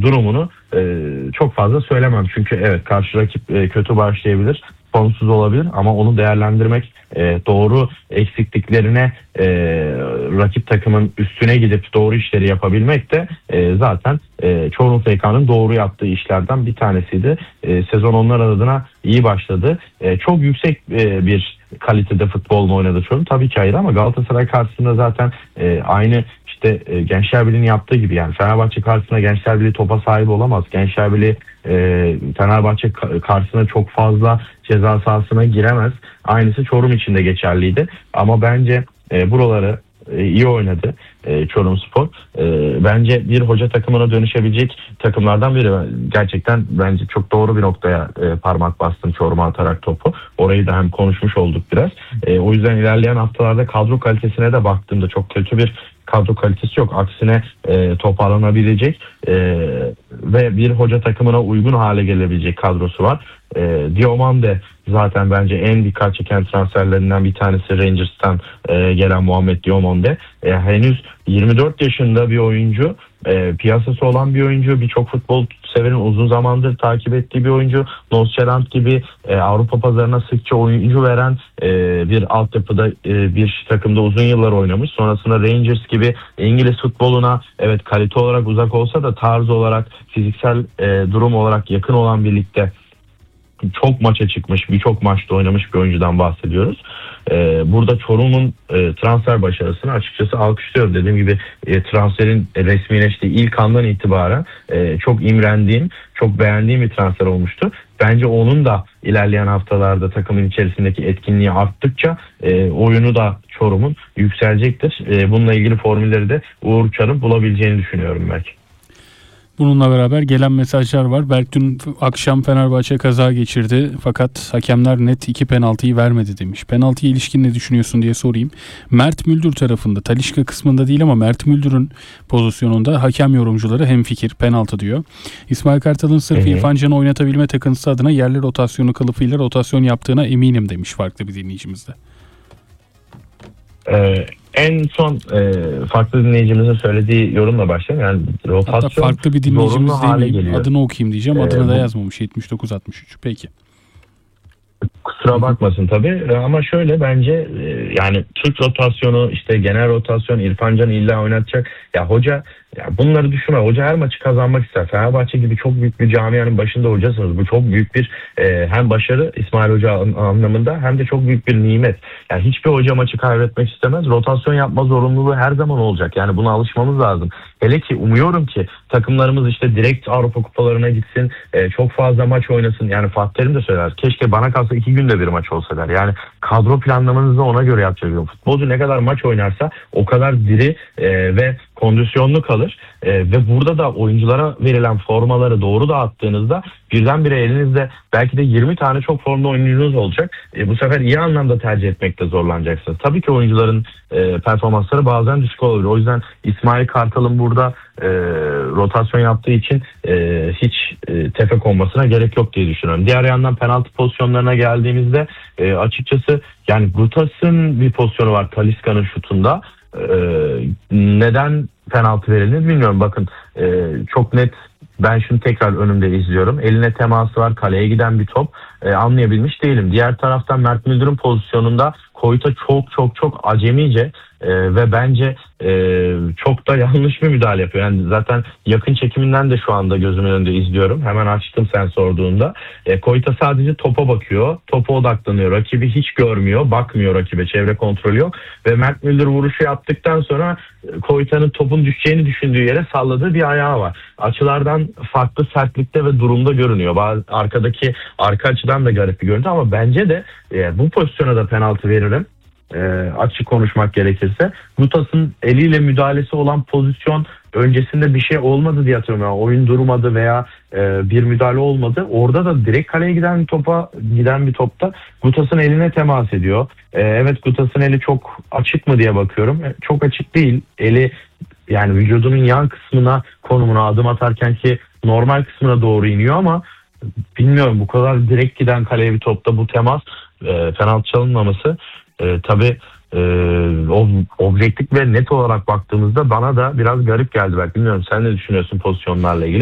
durumunu çok fazla söylemem. Çünkü evet, karşı rakip kötü başlayabilir, formsuz olabilir ama onu değerlendirmek, doğru eksikliklerine, rakip takımın üstüne gidip doğru işleri yapabilmek de zaten Çorum FK'nın doğru yaptığı işlerden bir tanesiydi. Sezon onlar adına iyi başladı. Çok yüksek bir kalitede futbol mu oynadı Çorum? Tabii ki hayır, ama Galatasaray karşısında zaten aynı işte Gençler Birliği'nin yaptığı gibi, yani Fenerbahçe karşısında Gençler Birliği topa sahip olamaz. Gençler Birliği Fenerbahçe karşısında çok fazla ceza sahasına giremez. Aynısı Çorum için de geçerliydi. Ama bence buraları iyi oynadı Çorumspor. Bence bir hoca takımına dönüşebilecek takımlardan biri. Gerçekten bence çok doğru bir noktaya parmak bastın Çorum'a atarak topu. Orayı da hem konuşmuş olduk biraz. O yüzden ilerleyen haftalarda kadro kalitesine de baktığımda çok kötü bir kadro kalitesi yok. Aksine toparlanabilecek ve bir hoca takımına uygun hale gelebilecek kadrosu var. Diomande zaten bence en dikkat çeken transferlerinden bir tanesi, Rangers'tan gelen Muhammed Diomande. Henüz 24 yaşında bir oyuncu, piyasası olan bir oyuncu, birçok futbol severin uzun zamandır takip ettiği bir oyuncu. Nordsjælland gibi Avrupa pazarına sıkça oyuncu veren bir altyapıda bir takımda uzun yıllar oynamış. Sonrasında Rangers gibi İngiliz futboluna evet kalite olarak uzak olsa da tarz olarak, fiziksel durum olarak yakın olan bir ligde çok maça çıkmış, birçok maçta oynamış bir oyuncudan bahsediyoruz. Burada Çorum'un transfer başarısını açıkçası alkışlıyorum. Dediğim gibi transferin resmileştiği ilk andan itibaren çok imrendiğim, çok beğendiğim bir transfer olmuştu. Bence onun da ilerleyen haftalarda takımın içerisindeki etkinliği arttıkça oyunu da Çorum'un yükselecektir. Bununla ilgili formülleri de Uğur Çar'ın bulabileceğini düşünüyorum belki. Bununla beraber gelen mesajlar var. Berk dün akşam Fenerbahçe kaza geçirdi fakat hakemler net 2 penaltıyı vermedi demiş. Penaltıya ilişkin ne düşünüyorsun diye sorayım. Mert Müldür tarafında, Talisca kısmında değil ama Mert Müldür'ün pozisyonunda hakem yorumcuları hemfikir, penaltı diyor. İsmail Kartal'ın sırf İrfan Can'ı oynatabilme takıntısı adına yerli rotasyonu kılıfıyla rotasyon yaptığına eminim demiş farklı bir dinleyicimiz de. En son farklı dinleyicimizin söylediği yorumla başlayalım. Yani rotasyon hatta farklı bir dinleyicimiz değil, adını okuyayım diyeceğim. Adını da yazmamış. 7963. Peki. Kusura bakmasın tabii, ama şöyle bence yani Türk rotasyonu, işte genel rotasyon, İrfan Can illa oynatacak. Ya hoca, ya bunları düşünme. Hoca her maçı kazanmak ister. Fenerbahçe gibi çok büyük bir camianın başında hocasınız. Bu çok büyük bir hem başarı İsmail Hoca anlamında hem de çok büyük bir nimet. Yani hiçbir hoca maçı kaybetmek istemez. Rotasyon yapma zorunluluğu her zaman olacak. Yani buna alışmamız lazım. Hele ki umuyorum ki takımlarımız işte direkt Avrupa kupalarına gitsin. Çok fazla maç oynasın. Yani Fatih Terim de söyler. Keşke bana kalsa 2 günde bir maç olsa der. Yani kadro planlamanızı ona göre yapacak. Futbolcu ne kadar maç oynarsa o kadar diri ve kondisyonlu kalır. Ve burada da oyunculara verilen formaları doğru dağıttığınızda birdenbire elinizde belki de 20 tane çok formda oyuncunuz olacak. Bu sefer iyi anlamda tercih etmekte zorlanacaksınız. Tabii ki oyuncuların performansları bazen düşük olabilir. O yüzden İsmail Kartal'ın burada rotasyon yaptığı için hiç tefe konmasına gerek yok diye düşünüyorum. Diğer yandan penaltı pozisyonlarına geldiğimizde açıkçası yani Gutas'ın bir pozisyonu var Talisca'nın şutunda. Neden penaltı verildi bilmiyorum. Bakın çok net, ben şunu tekrar önümde izliyorum. Eline teması var, kaleye giden bir top. Anlayabilmiş değilim. Diğer taraftan Mert Müldür'ün pozisyonunda Koyta çok acemice ve bence çok da yanlış bir müdahale yapıyor. Yani zaten yakın çekiminden de şu anda gözümün önünde izliyorum. Hemen açtım sen sorduğunda. Koyta sadece topa bakıyor. Topa odaklanıyor. Rakibi hiç görmüyor. Bakmıyor rakibe. Çevre kontrolü yok. Ve Mert Müldür vuruşu yaptıktan sonra Koyta'nın topun düşeceğini düşündüğü yere salladığı bir ayağı var. Açılardan farklı sertlikte ve durumda görünüyor. Arkadaki arka açıdan da garip bir görüntü ama bence de bu pozisyona da penaltı veririm. Açık konuşmak gerekirse. Gutas'ın eliyle müdahalesi olan pozisyon öncesinde bir şey olmadı diye hatırlıyorum. Yani oyun durmadı veya bir müdahale olmadı. Orada da direkt kaleye giden bir topta Gutas'ın eline temas ediyor. Evet, Gutas'ın eli çok açık mı diye bakıyorum. Çok açık değil. Eli yani vücudunun yan konumuna adım atarken ki normal kısmına doğru iniyor ama bilmiyorum, bu kadar direkt giden kaleye bir topta bu temas, penaltı çalınmaması tabii objektif ve net olarak baktığımızda bana da biraz garip geldi. Belki bilmiyorum, sen ne düşünüyorsun pozisyonlarla ilgili?